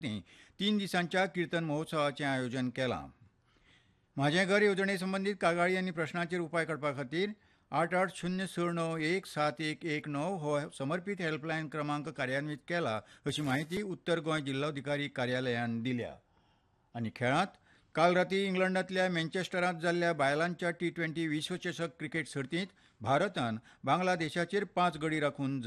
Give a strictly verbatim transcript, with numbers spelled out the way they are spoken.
तीन दिसांच्या कीर्तन महोत्सवाचें आयोजन केलां. म्हाजें घर येवजणे संबंदीत कागाळी आनी प्रश्नांचेर उपाय काडपा खातीर आठ आठ शुन्य स णव एक सात एक एक णव हो समर्पीत हेल्पलायन क्रमांक कार्यान्वीत केला अशी माहिती उत्तर गोंय जिल्लोधिकारी कार्यालयान दिल्या. आनी खेळांत काल रातीं इंग्लंडांतल्या मँचेस्टरांत जाल्ल्या बायलांच्या टी ट्वेंटी विश्वचषक क्रिकेट सर्तींत भारतान बांगलादेशाचेर पांच गडी राखून